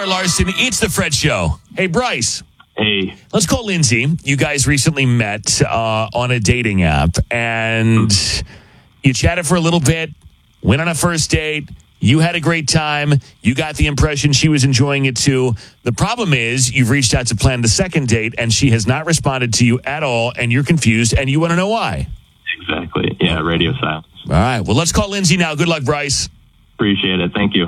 Larson. It's the Fred Show. Hey, Bryce. Hey. Let's call Lindsay. You guys recently met on a dating app, and you chatted for a little bit, went on a first date. You had a great time. You got the impression she was enjoying it too. The problem is you've reached out to plan the second date, and she has not responded to you at all, and you're confused, and you want to know why. Exactly. Yeah, radio silence. All right. Well, let's call Lindsay now. Good luck, Bryce. Appreciate it. Thank you.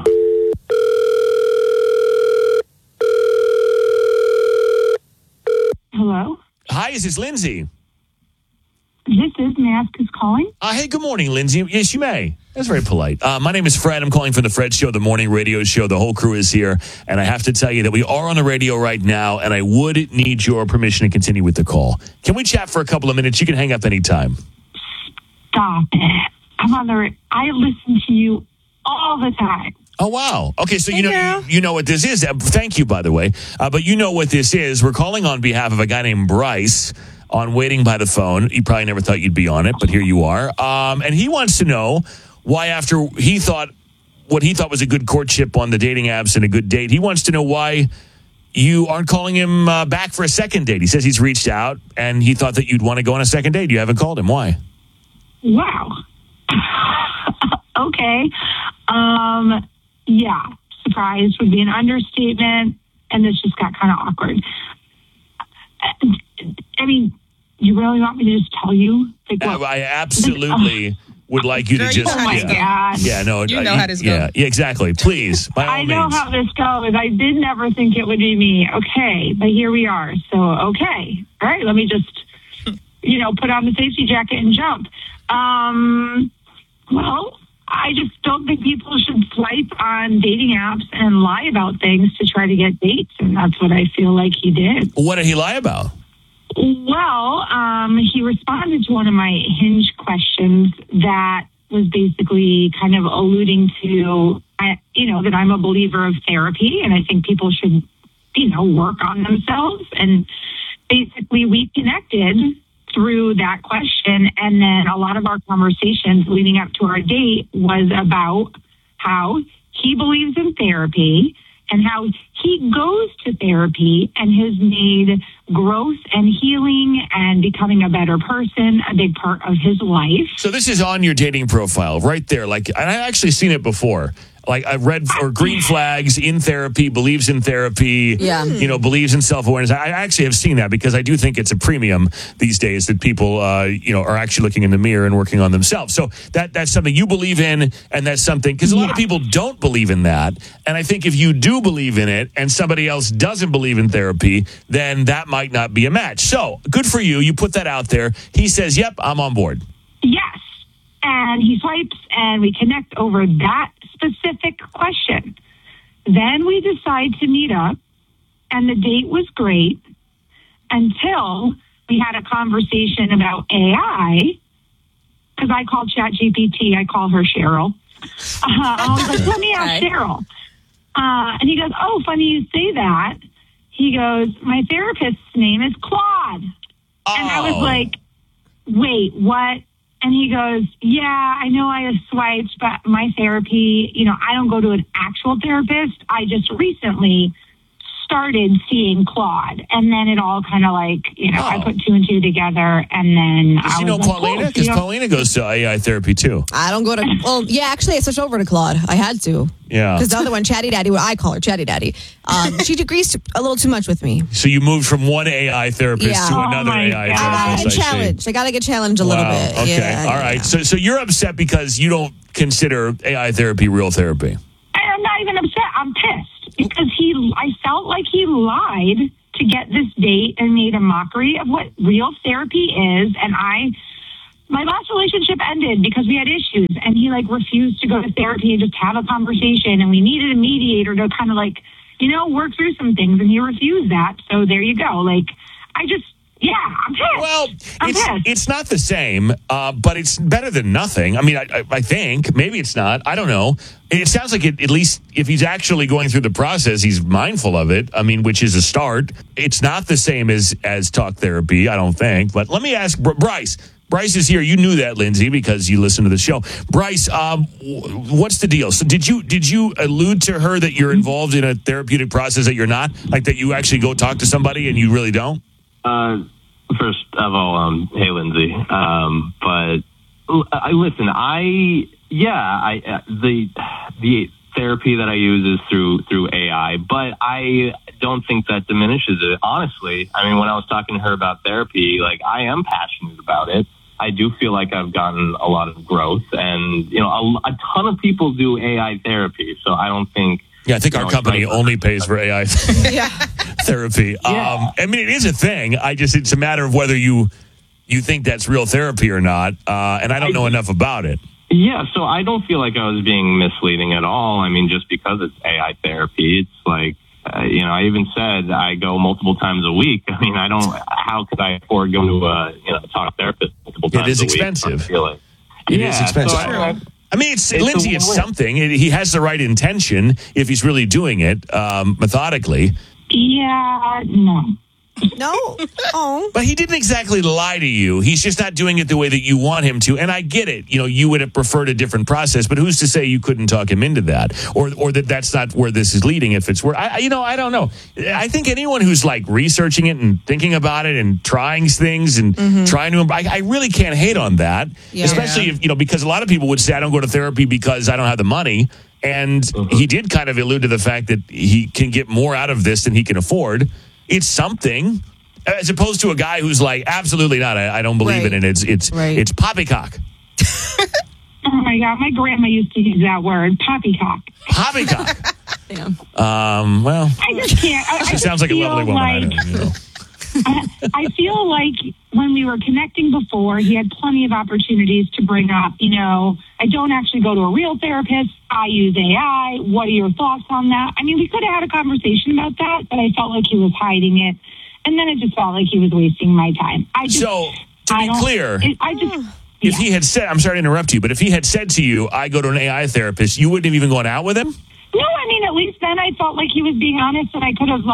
Hello? Hi, is this Lindsay? This is, may I ask who's calling? Hey, good morning, Lindsay. Yes, you may. That's very polite. My name is Fred. I'm calling from the Fred Show, the morning radio show. The whole crew is here. And I have to tell you that we are on the radio right now, and I would need your permission to continue with the call. Can we chat for a couple of minutes? You can hang up anytime. Stop it. I listen to you all the time. Oh, wow. Okay, so you know what this is. Thank you, by the way. But you know what this is. We're calling on behalf of a guy named Bryce on Waiting by the Phone. You probably never thought you'd be on it, but here you are. And he wants to know why, after what he thought was a good courtship on the dating apps and a good date, he wants to know why you aren't calling him back for a second date. He says he's reached out, and he thought that you'd want to go on a second date. You haven't called him. Why? Wow. Okay. Yeah, surprised would be an understatement, and this just got kind of awkward. I mean, you really want me to just tell you? Like, I absolutely would like you to just... Oh, my God. Yeah, no. You know how this goes. Yeah, exactly. Please, by all I know means. how this goes. I did never think it would be me. Okay, but here we are. So, okay. All right, let me just, put on the safety jacket and jump. Well, I just don't think people should swipe on dating apps and lie about things to try to get dates, and that's what I feel like he did. What did he lie about? Well, he responded to one of my Hinge questions that was basically kind of alluding to, that I'm a believer of therapy, and I think people should, work on themselves. And basically, we connected through that question, and then a lot of our conversations leading up to our date was about how he believes in therapy and how he goes to therapy and has made growth and healing and becoming a better person a big part of his life. So this is on your dating profile right there. And I've actually seen it before. I've read for green flags, in therapy, believes in therapy, believes in self-awareness. I actually have seen that because I do think it's a premium these days that people, are actually looking in the mirror and working on themselves. So that's something you believe in, and that's something, because a lot of people don't believe in that. And I think if you do believe in it and somebody else doesn't believe in therapy, then that might not be a match. So good for you. You put that out there. He says, yep, I'm on board. Yes. And he swipes, and we connect over that specific question. Then we decide to meet up, and the date was great until we had a conversation about AI, because I call ChatGPT, I call her Cheryl. I was like, let me ask Cheryl. And he goes, oh, funny you say that. He goes, my therapist's name is Claude. Oh. And I was like, wait, what? And he goes, yeah, I know I swiped, but my therapy, I don't go to an actual therapist. I just recently started seeing Claude. And then it all kind of I put two and two together. And then Does you know Paulina? Because Paulina goes to AI therapy too. I don't go to, actually I switched over to Claude. I had to. Yeah. Because the other one, Chatty Daddy, I call her Chatty Daddy. She agrees a little too much with me. So you moved from one AI therapist to another AI therapist. I got to get challenged a little bit. Okay. Yeah, all right. Yeah. So you're upset because you don't consider AI therapy real therapy. I'm not even upset. I'm pissed because I felt like he lied to get this date and made a mockery of what real therapy is. And my last relationship ended because we had issues, and he refused to go to therapy and just have a conversation, and we needed a mediator to kind of work through some things, and he refused that. So there you go. I'm pissed. Well, it's not the same, but it's better than nothing. I mean, I think. Maybe it's not. I don't know. It sounds like at least if he's actually going through the process, he's mindful of it. I mean, which is a start. It's not the same as talk therapy, I don't think. But let me ask Bryce. Bryce is here. You knew that, Lindsay, because you listened to the show. Bryce, what's the deal? So did you allude to her that you're involved in a therapeutic process that you're not? Like that you actually go talk to somebody and you really don't? First of all, hey, Lindsay. But the therapy that I use is through AI, but I don't think that diminishes it. Honestly, I mean, when I was talking to her about therapy, like, I am passionate about it. I do feel like I've gotten a lot of growth, and a ton of people do AI therapy, so I don't think. Yeah, I think our company only pays for AI therapy. Yeah. I mean, it is a thing. It's a matter of whether you think that's real therapy or not, and I don't know enough about it. Yeah, so I don't feel like I was being misleading at all. I mean, just because it's AI therapy, it's like, I even said I go multiple times a week. I mean, how could I afford going to a talk therapist multiple times a week? It is expensive. It is expensive. So Lindsay, it's something. He has the right intention if he's really doing it methodically. Yeah, no. No? Oh. But he didn't exactly lie to you. He's just not doing it the way that you want him to. And I get it. You would have preferred a different process, but who's to say you couldn't talk him into that? Or that that's not where this is leading if it's where... I don't know. I think anyone who's like researching it and thinking about it and trying things and trying to... I really can't hate on that. Yeah. Especially if, because a lot of people would say, I don't go to therapy because I don't have the money. And he did kind of allude to the fact that he can get more out of this than he can afford. It's something, as opposed to a guy who's like, absolutely not. I don't believe in it. It's poppycock. Oh my God, my grandma used to use that word, poppycock. Poppycock. Damn. Well, I just can't. She sounds like a lovely woman. I feel like when we were connecting before, he had plenty of opportunities to bring up, I don't actually go to a real therapist. I use AI. What are your thoughts on that? I mean, we could have had a conversation about that, but I felt like he was hiding it. And then it just felt like he was wasting my time. So, to be clear, if he had said, I'm sorry to interrupt you, but if he had said to you, I go to an AI therapist, you wouldn't have even gone out with him? No, I mean, at least then I felt like he was being honest, and I could have,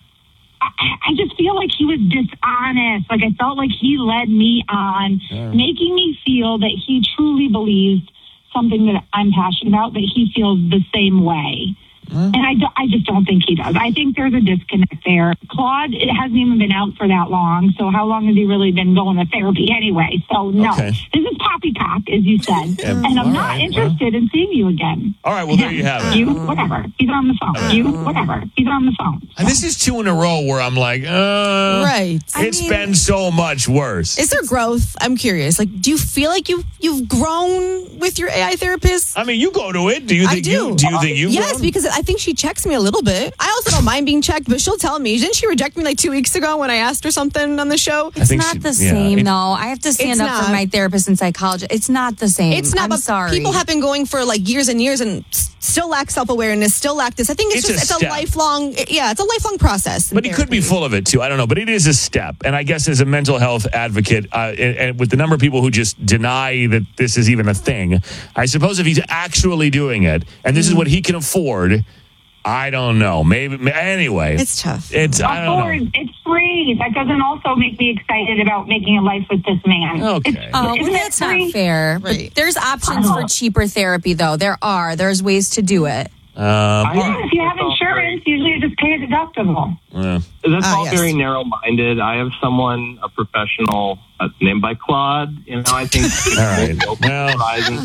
I just feel like he was dishonest. Like, I felt like he led me on, making me feel that he truly believes something that I'm passionate about, that he feels the same way. And I just don't think he does. I think there's a disconnect there. Claude, it hasn't even been out for that long, so how long has he really been going to therapy anyway? So, no. Okay. This is poppycock, as you said. And I'm not interested in seeing you again. All right, well, there you have it. You, whatever. He's on the phone. You, whatever. He's on the phone. So. This is 2 in a row where I'm like, right. It's been so much worse. Is there growth? I'm curious. Like, do you feel like you've grown with your AI therapist? I mean, you go to it. Do you think do you think you've Yes, grown? because I think she checks me a little bit. I also don't mind being checked, but she'll tell me. Didn't she reject me like 2 weeks ago when I asked her something on the show? It's not the same, though. I have to stand up for my therapist and psychologist. It's not the same. It's not. I'm sorry. People have been going for like years and years and still lack self-awareness, still lack this. I think it's a lifelong, it's a lifelong process. But he could be full of it too. I don't know. But it is a step. And I guess as a mental health advocate, and with the number of people who just deny that this is even a thing, I suppose if he's actually doing it, and this is what he can afford, I don't know. Maybe anyway. It's tough. I don't know. It's free. That doesn't also make me excited about making a life with this man. Okay. That's not fair. Right. But there's options for cheaper therapy, though. There's ways to do it. If you have insurance, usually you just pay a deductible. That's all very narrow-minded. I have a professional named by Claude. I think. All right. Well,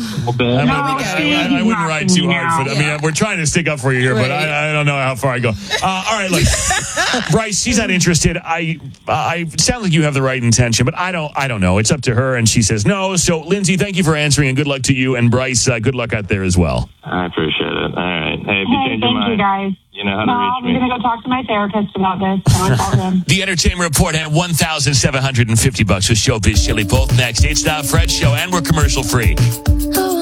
I wouldn't ride too hard for that. I mean, we're trying to stick up for you here, but I don't know how far I go. All right, look, Bryce, she's not interested. I sound like you have the right intention, but I don't know. It's up to her, and she says no. So, Lindsay, thank you for answering, and good luck to you. And Bryce, good luck out there as well. I appreciate it. All right. Hey, if you change your mind, you guys. You know how to reach me. I'm going to go talk to my therapist about this. So it's all good. The Entertainment Report had $1,750 with Showbiz Chili. Both next. It's the Fred Show, and we're commercial free.